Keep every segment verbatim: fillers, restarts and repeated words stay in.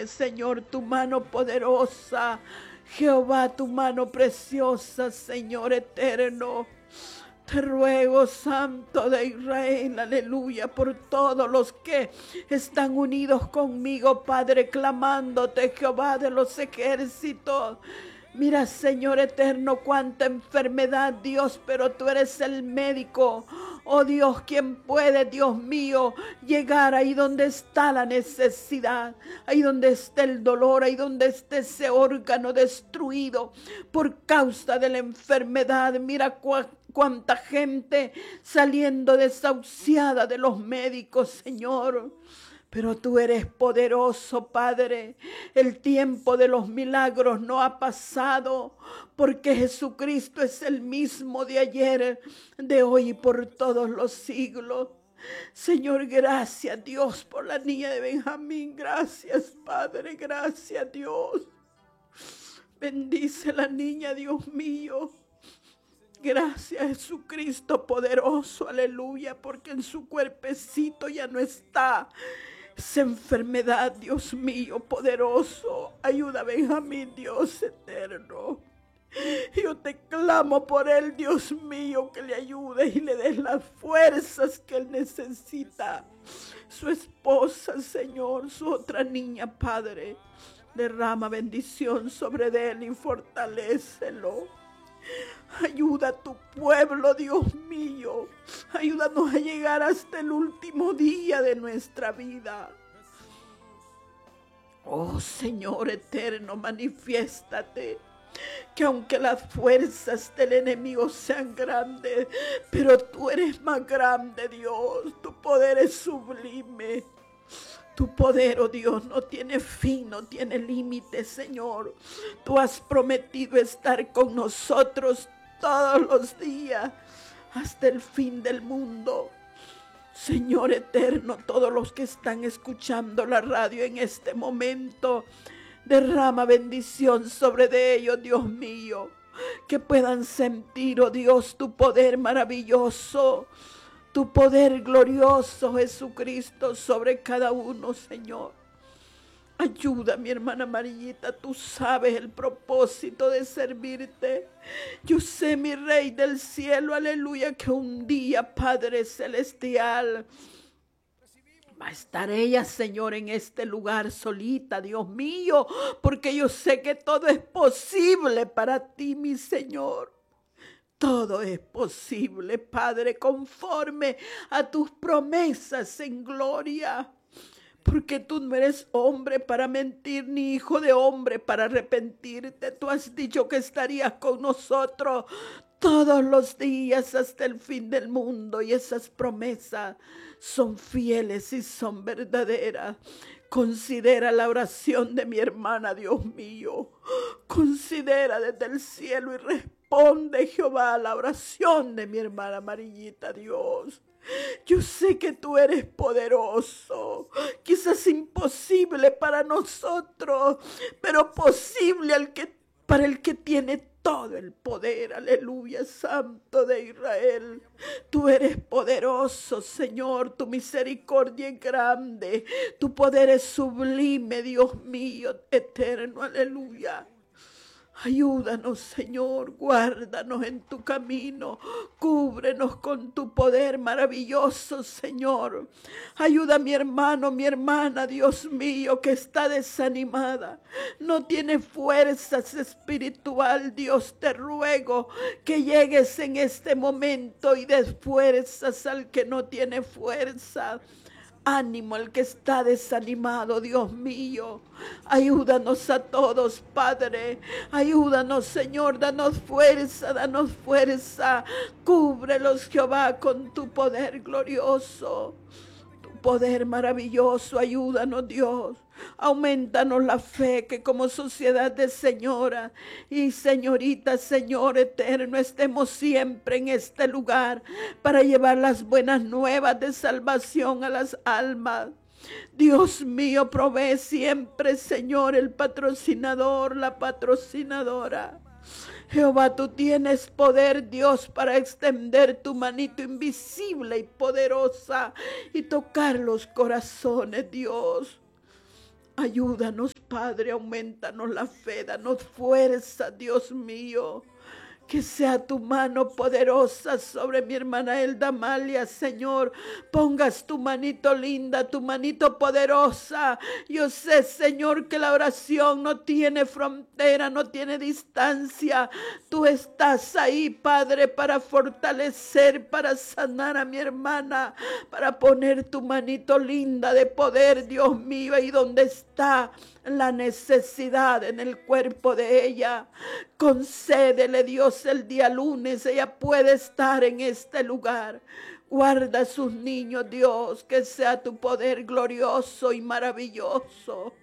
muéstrame, Señor, tu mano poderosa. Jehová, tu mano preciosa, Señor eterno. Te ruego, Santo de Israel, aleluya, por todos los que están unidos conmigo, Padre, clamándote, Jehová de los ejércitos. Mira, Señor eterno, cuánta enfermedad, Dios, pero tú eres el médico. Oh Dios, ¿quién puede, Dios mío, llegar ahí donde está la necesidad? Ahí donde está el dolor, ahí donde está ese órgano destruido por causa de la enfermedad. Mira cuánta Cuánta gente saliendo desahuciada de los médicos, Señor. Pero tú eres poderoso, Padre. El tiempo de los milagros no ha pasado, porque Jesucristo es el mismo de ayer, de hoy y por todos los siglos. Señor, gracias, Dios, por la niña de Benjamín. Gracias, Padre. Gracias, Dios. Bendice la niña, Dios mío. Gracias, Jesucristo poderoso, aleluya, porque en su cuerpecito ya no está esa enfermedad, Dios mío, poderoso. Ayuda a Benjamín, Dios eterno. Yo te clamo por él, Dios mío, que le ayudes y le des las fuerzas que él necesita. Su esposa, Señor, su otra niña, Padre, derrama bendición sobre él y fortalécelo. Ayuda a tu pueblo, Dios mío. Ayúdanos a llegar hasta el último día de nuestra vida. Oh Señor eterno, manifiéstate. Que aunque las fuerzas del enemigo sean grandes, pero tú eres más grande, Dios. Tu poder es sublime. Tu poder, oh Dios, no tiene fin, no tiene límite, Señor. Tú has prometido estar con nosotros todos los días hasta el fin del mundo. Señor eterno, todos los que están escuchando la radio en este momento, derrama bendición sobre de ellos, Dios mío. Que puedan sentir, oh Dios, tu poder maravilloso. Tu poder glorioso, Jesucristo, sobre cada uno, Señor. Ayuda, mi hermana Amarillita, tú sabes el propósito de servirte. Yo sé, mi Rey del cielo, aleluya, que un día, Padre celestial, va a estar ella, Señor, en este lugar solita, Dios mío, porque yo sé que todo es posible para ti, mi Señor. Todo es posible, Padre, conforme a tus promesas en gloria. Porque tú no eres hombre para mentir, ni hijo de hombre para arrepentirte. Tú has dicho que estarías con nosotros todos los días hasta el fin del mundo. Y esas promesas son fieles y son verdaderas. Considera la oración de mi hermana, Dios mío. Considera desde el cielo y responde, Jehová, a la oración de mi hermana Amarillita, Dios. Yo sé que tú eres poderoso, quizás imposible para nosotros, pero posible al que, para el que tiene todo el poder. Aleluya, Santo de Israel. Tú eres poderoso, Señor, tu misericordia es grande, tu poder es sublime, Dios mío, eterno, aleluya. Ayúdanos, Señor, guárdanos en tu camino, cúbrenos con tu poder maravilloso, Señor. Ayuda a mi hermano, mi hermana, Dios mío, que está desanimada, no tiene fuerzas espiritual. Dios, te ruego que llegues en este momento y des fuerzas al que no tiene fuerza. Ánimo al que está desanimado, Dios mío. Ayúdanos a todos, Padre. Ayúdanos, Señor. Danos fuerza, danos fuerza. Cúbrelos, Jehová, con tu poder glorioso. Tu poder maravilloso. Ayúdanos, Dios. Aumentanos la fe, que como sociedad de señoras y señoritas, Señor eterno, estemos siempre en este lugar para llevar las buenas nuevas de salvación a las almas. Dios mío, provee siempre, Señor, el patrocinador, la patrocinadora. Jehová, tú tienes poder, Dios, para extender tu manito invisible y poderosa y tocar los corazones, Dios. Ayúdanos, Padre, aumentanos la fe, danos fuerza, Dios mío. Que sea tu mano poderosa sobre mi hermana Elda Amalia, Señor. Pongas tu manito linda, tu manito poderosa. Yo sé, Señor, que la oración no tiene frontera, no tiene distancia. Tú estás ahí, Padre, para fortalecer, para sanar a mi hermana, para poner tu manito linda de poder, Dios mío, ahí donde está la necesidad en el cuerpo de ella. Concédele, Dios, el día lunes ella puede estar en este lugar. Guarda a sus niños, Dios, que sea tu poder glorioso y maravilloso.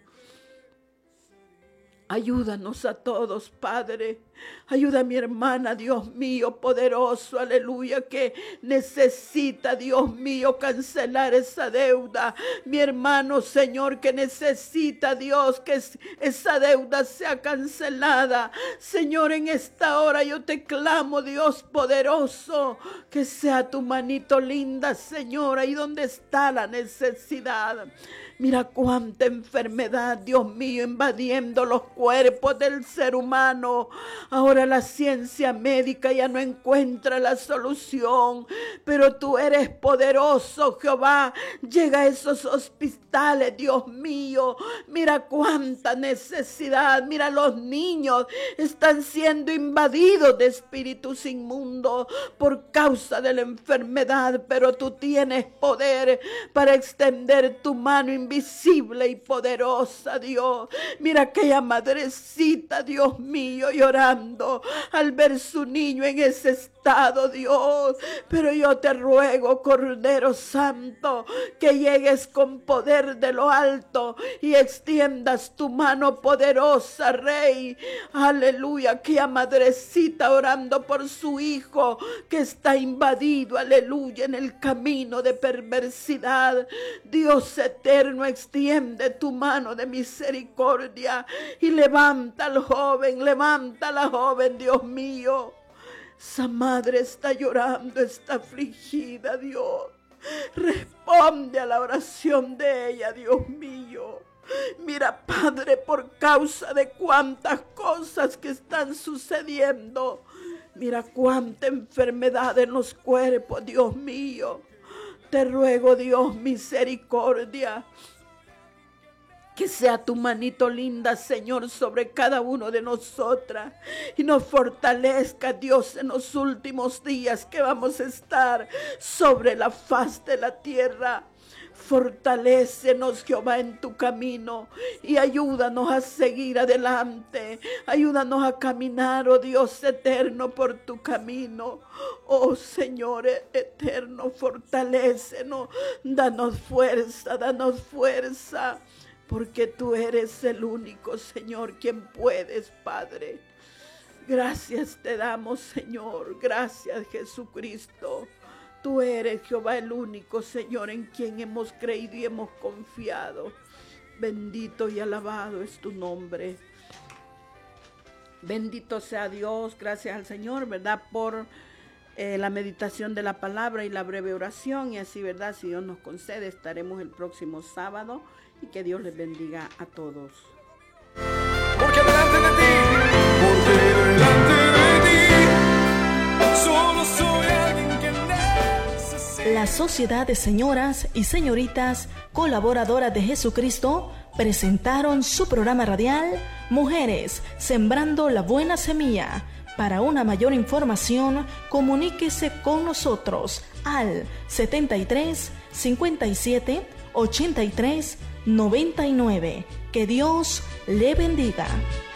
Ayúdanos a todos, Padre. Ayuda a mi hermana, Dios mío, poderoso, aleluya, que necesita, Dios mío, cancelar esa deuda. Mi hermano, Señor, que necesita, Dios, que esa deuda sea cancelada. Señor, en esta hora yo te clamo, Dios poderoso, que sea tu manito linda, Señor, ahí donde está la necesidad. Mira cuánta enfermedad, Dios mío, invadiendo los cuerpos del ser humano. Ahora la ciencia médica ya no encuentra la solución, pero tú eres poderoso, Jehová. Llega a esos hospitales, Dios mío. Mira cuánta necesidad. Mira, los niños están siendo invadidos de espíritus inmundos por causa de la enfermedad, pero tú tienes poder para extender tu mano invisible y poderosa, Dios. Mira aquella madrecita, Dios mío, llorando al ver su niño en ese estado, Dios. Pero yo te ruego, Cordero Santo, que llegues con poder de lo alto y extiendas tu mano poderosa, Rey. Aleluya, aquella madrecita orando por su hijo que está invadido, aleluya, en el camino de perversidad. Dios eterno, extiende tu mano de misericordia y levanta al joven, levanta a la joven, Dios mío. Esa madre está llorando, está afligida, Dios. Responde a la oración de ella, Dios mío. Mira, Padre, por causa de cuántas cosas que están sucediendo. Mira cuánta enfermedad en los cuerpos, Dios mío. Te ruego, Dios, misericordia. Que sea tu manito linda, Señor, sobre cada uno de nosotras. Y nos fortalezca, Dios, en los últimos días que vamos a estar sobre la faz de la tierra. Fortalécenos, Jehová, en tu camino y ayúdanos a seguir adelante. Ayúdanos a caminar, oh Dios eterno, por tu camino. Oh Señor eterno, fortalécenos. Danos fuerza, danos fuerza. Porque tú eres el único, Señor, quien puedes, Padre. Gracias te damos, Señor. Gracias, Jesucristo. Tú eres, Jehová, el único, Señor, en quien hemos creído y hemos confiado. Bendito y alabado es tu nombre. Bendito sea Dios. Gracias al Señor, ¿verdad? Por eh, la meditación de la palabra y la breve oración. Y así, ¿verdad? Si Dios nos concede, estaremos el próximo sábado. Y que Dios les bendiga a todos. Porque delante de ti, porque delante de ti, solo soy alguien que necesita. La Sociedad de Señoras y Señoritas Colaboradoras de Jesucristo presentaron su programa radial Mujeres Sembrando la Buena Semilla. Para una mayor información, comuníquese con nosotros al setenta y tres, cincuenta y siete, ochenta y tres, noventa y nueve. Que Dios le bendiga.